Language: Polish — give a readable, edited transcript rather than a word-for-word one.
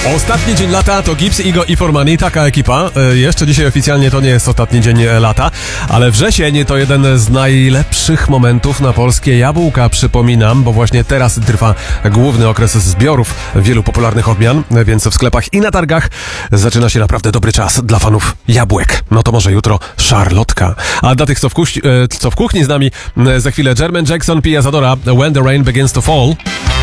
Ostatni dzień lata to Gibbs, Igo i Formani, taka ekipa. Jeszcze dzisiaj oficjalnie to nie jest ostatni dzień lata, ale wrzesień to jeden z najlepszych momentów na polskie jabłka, przypominam, bo właśnie teraz trwa główny okres zbiorów wielu popularnych odmian, więc w sklepach i na targach zaczyna się naprawdę dobry czas dla fanów jabłek. No to może jutro szarlotka. A dla tych, co w kuchni z nami, za chwilę Jermaine Jackson, Pia Zadora, When the Rain Begins to Fall.